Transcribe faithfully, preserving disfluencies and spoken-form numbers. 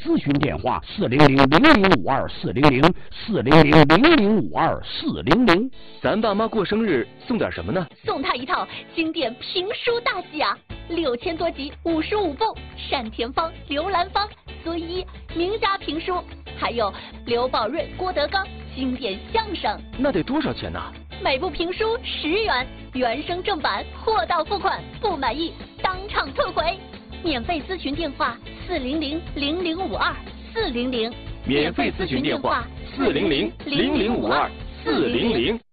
咨询电话：四零零零零五二四零零四零零零零五二四零零。 咱爸妈过生日送点什么呢？ 送他一套经典评书大集啊，六千多集，五十五部，单田芳、刘兰芳、孙一名家评书，还有刘宝瑞、郭德纲经典相声。 那得多少钱呢？ 每部评书十元，原声正版，货到付款，不满意当场退回。免费咨询电话：四零零零零五二四零零。 免费咨询电话：四零零零零五二四零零。